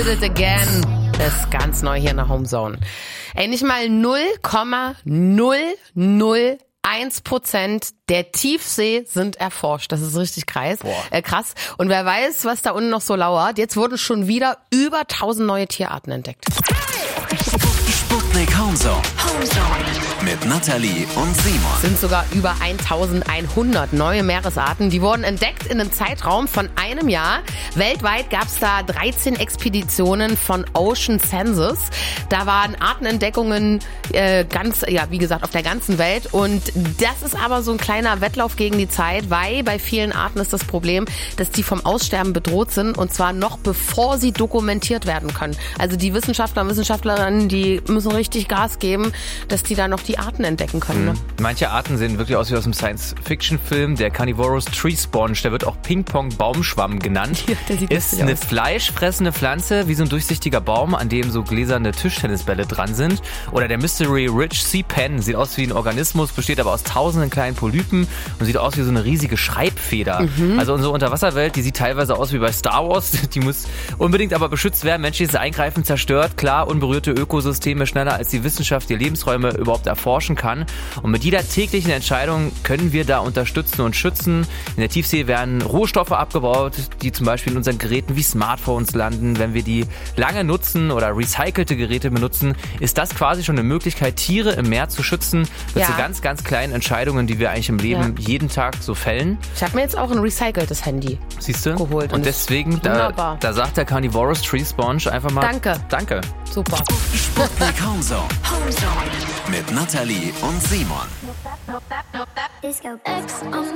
It again. Das ist ganz neu hier in der Homezone. Ey, nicht mal 0,001% der Tiefsee sind erforscht. Das ist richtig krass. Und wer weiß, was da unten noch so lauert. Jetzt wurden schon wieder über 1000 neue Tierarten entdeckt. Sputnik Homezone. Mit Nathalie und Simon. Sind sogar über 1100 neue Meeresarten. Die wurden entdeckt in einem Zeitraum von einem Jahr. Weltweit gab es da 13 Expeditionen von Ocean Census. Da waren Artenentdeckungen wie gesagt, auf der ganzen Welt. Und das ist aber so ein kleiner Wettlauf gegen die Zeit, weil bei vielen Arten ist das Problem, dass die vom Aussterben bedroht sind und zwar noch bevor sie dokumentiert werden können. Also die Wissenschaftler und Wissenschaftlerinnen, die müssen richtig Gas geben, dass die da noch die Arten entdecken können. Ne? Manche Arten sehen wirklich aus wie aus einem Science-Fiction-Film. Der Carnivorous Tree Sponge, der wird auch Ping-Pong-Baumschwamm genannt, ist eine fleischfressende Pflanze, wie so ein durchsichtiger Baum, an dem so gläserne Tischtennisbälle dran sind. Oder der Mystery Rich Sea Pen, sieht aus wie ein Organismus, besteht aber aus tausenden kleinen Polypen und sieht aus wie so eine riesige Schreibfeder. Also unsere Unterwasserwelt, die sieht teilweise aus wie bei Star Wars. Die muss unbedingt aber beschützt werden. Menschliches Eingreifen zerstört, klar, unberührte Ökosysteme schneller als die Wissenschaft die Lebensräume überhaupt erforschen kann. Und mit jeder täglichen Entscheidung können wir da unterstützen und schützen. In der Tiefsee werden Rohstoffe abgebaut, die zum Beispiel in unseren Geräten wie Smartphones landen. Wenn wir die lange nutzen oder recycelte Geräte benutzen, ist das quasi schon eine Möglichkeit, Tiere im Meer zu schützen. Mit so ganz, ganz kleinen Entscheidungen, die wir eigentlich im Leben jeden Tag so fällen. Ich habe mir jetzt auch ein recyceltes Handy geholt. Und deswegen, da sagt der Carnivorous Tree Sponge einfach mal Danke. Super. Sputnik Homezone. Mit Nathalie und Simon.